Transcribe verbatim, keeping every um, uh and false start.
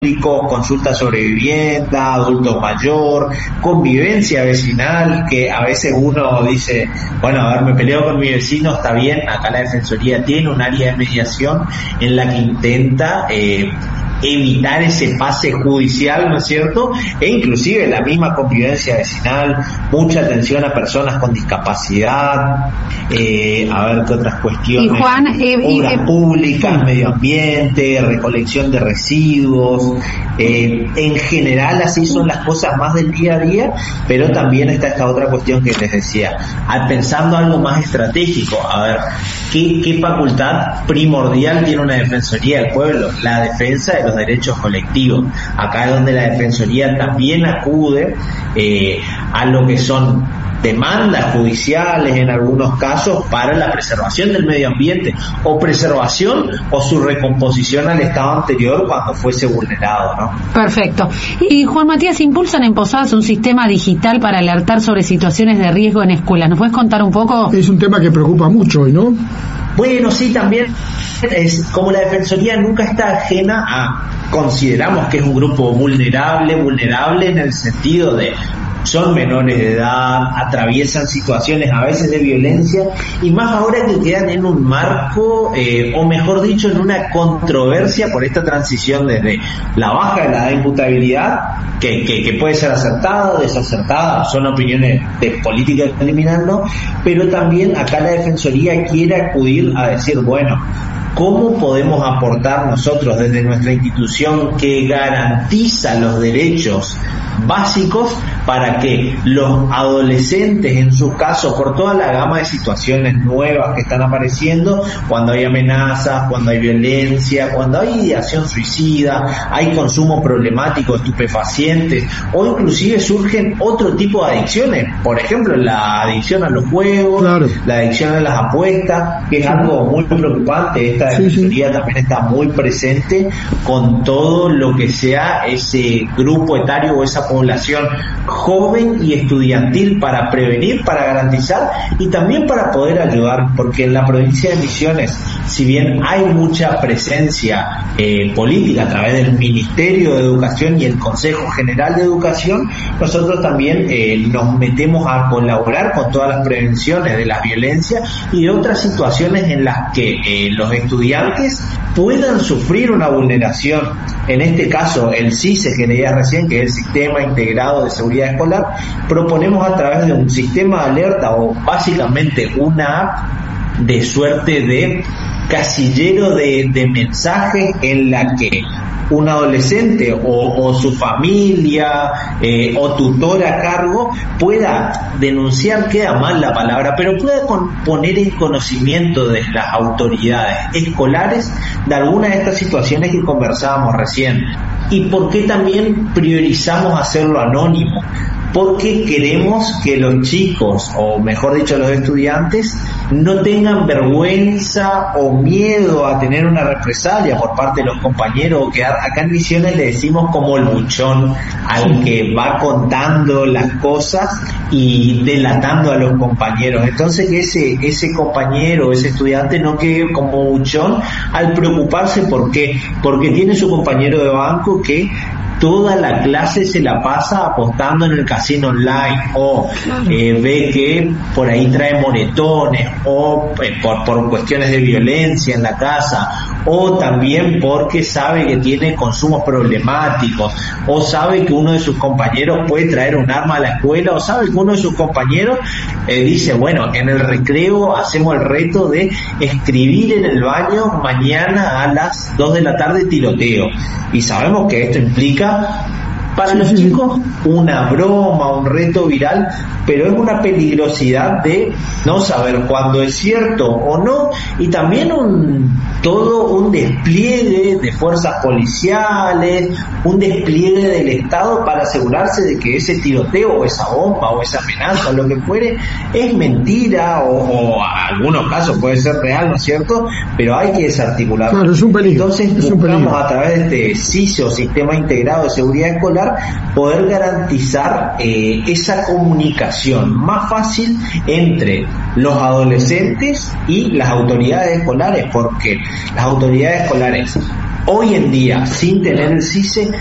consulta sobre vivienda, adulto mayor, convivencia vecinal, que a veces uno dice, bueno, a ver, me peleo con mi vecino, está bien. Acá la Defensoría tiene un área de mediación en la que intenta eh, evitar ese pase judicial, ¿no es cierto? E inclusive la misma convivencia vecinal, mucha atención a personas con discapacidad, eh, a ver qué otras cuestiones, y Juan, eh, obras eh, públicas, eh, medio ambiente, recolección de residuos, eh, en general así son las cosas más del día a día, pero también está esta otra cuestión que les decía, al pensando algo más estratégico, a ver, ¿qué, qué facultad primordial tiene una Defensoría del Pueblo? La defensa de los derechos colectivos. Acá es donde la Defensoría también acude eh, a lo que son demandas judiciales en algunos casos para la preservación del medio ambiente o preservación o su recomposición al estado anterior cuando fuese vulnerado, ¿no? Perfecto. Y Juan Matías, impulsan en Posadas un sistema digital para alertar sobre situaciones de riesgo en escuelas. ¿Nos puedes contar un poco? Es un tema que preocupa mucho hoy, ¿no? Bueno, sí, también es como la Defensoría nunca está ajena a, consideramos que es un grupo vulnerable, vulnerable en el sentido de son menores de edad, atraviesan situaciones a veces de violencia y más ahora que quedan en un marco, eh, o mejor dicho, en una controversia por esta transición desde la baja de la edad de imputabilidad, que, que, que puede ser acertada o desacertada, son opiniones de política criminal, ¿no? Pero también acá la Defensoría quiere acudir a decir, bueno, ¿cómo podemos aportar nosotros desde nuestra institución que garantiza los derechos básicos para que los adolescentes, en su caso, por toda la gama de situaciones nuevas que están apareciendo, cuando hay amenazas, cuando hay violencia, cuando hay ideación suicida, hay consumo problemático de estupefacientes, o inclusive surgen otro tipo de adicciones, por ejemplo la adicción a los juegos, claro, la adicción a las apuestas, que es algo muy preocupante. Esta Defensoría sí, sí. también está muy presente con todo lo que sea ese grupo etario o esa población joven y estudiantil para prevenir, para garantizar y también para poder ayudar, porque en la provincia de Misiones, si bien hay mucha presencia eh, política a través del Ministerio de Educación y el Consejo General de Educación, nosotros también eh, nos metemos a colaborar con todas las prevenciones de las violencias y de otras situaciones en las que eh, los estudiantes puedan sufrir una vulneración. En este caso, el C I S E que leía recién, que es el Sistema Integrado de Seguridad Escolar, proponemos a través de un sistema de alerta o básicamente una app de suerte de casillero de, de mensajes en la que un adolescente o, o su familia eh, o tutor a cargo pueda denunciar, queda mal la palabra, pero pueda con, poner en conocimiento de las autoridades escolares de algunas de estas situaciones que conversábamos recién. ¿Y por qué también priorizamos hacerlo anónimo? Porque queremos que los chicos, o mejor dicho los estudiantes, no tengan vergüenza o miedo a tener una represalia por parte de los compañeros, o quedar, acá en Misiones le decimos como el buchón, al que va contando las cosas y delatando a los compañeros. Entonces que ese, ese compañero, ese estudiante no quede como buchón al preocuparse. ¿Por qué? Porque tiene su compañero de banco que toda la clase se la pasa apostando en el casino online, o eh, ve que por ahí trae moretones, o eh, por, por cuestiones de violencia en la casa, o también porque sabe que tiene consumos problemáticos, o sabe que uno de sus compañeros puede traer un arma a la escuela, o sabe que uno de sus compañeros eh, dice, bueno, en el recreo hacemos el reto de escribir en el baño mañana a las dos de la tarde tiroteo, y sabemos que esto implica para los chicos una broma, un reto viral, pero es una peligrosidad de no saber cuándo es cierto o no, y también un todo un despliegue de fuerzas policiales, un despliegue del Estado para asegurarse de que ese tiroteo o esa bomba o esa amenaza o lo que fuere es mentira, o, o en algunos casos puede ser real, ¿no es cierto? Pero hay que desarticularlo. Claro, es un peligro. Entonces es buscamos a través de este S I S E o Sistema Integrado de Seguridad Escolar poder garantizar eh, esa comunicación más fácil entre los adolescentes y las autoridades escolares, porque las autoridades escolares hoy en día, sin tener el C I S E,